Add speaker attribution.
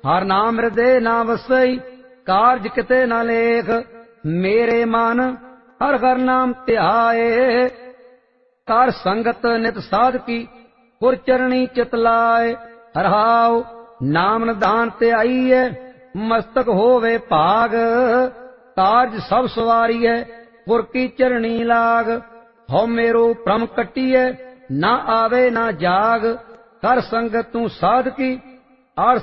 Speaker 1: ਹਰ ਨਾਮ ਹਿਰਦੇ ਨਾ ਵਸਈ, ਕਾਰਜ ਕਿਤੇ ਨਾ ਲੇਖ। ਮੇਰੇ ਮਨ ਹਰ ਹਰ ਨਾਮ ਧਿਆਏ, ਕਰ ਸੰਗਤ ਨਿਤ ਸਾਧਕੀ, ਗੁਰ ਚਰਣੀ ਚਿਤ ਲਾਏ। ਰਹਾਉ ਨਾਮ ਨਿਧਾਨ ਤੇ ਆਈਐ, ਮਸਤਕ ਹੋਵੇ ਭਾਗ। ਕਾਰਜ ਸਭ ਸਵਾਰੀਐ, ਗੁਰ ਕੀ ਚਰਣੀ ਲਾਗ। ਹਉ ਮੇਰੋ ਭ੍ਰਮ ਕੱਟੀਐ, ਨਾ ਆਵੇ ਨਾ ਜਾਗ। ਕਰ ਸੰਗਤ ਤੂੰ ਸਾਧਕੀ, ਅਰ